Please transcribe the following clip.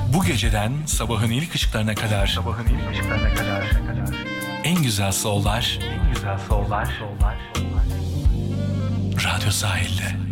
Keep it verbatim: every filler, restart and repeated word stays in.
Bu geceden sabahın ilk ışıklarına kadar Sabahın ilk ışıklarına kadar en güzel soul'lar en güzel sollar, sollar, sollar. Radyo Sahil'de.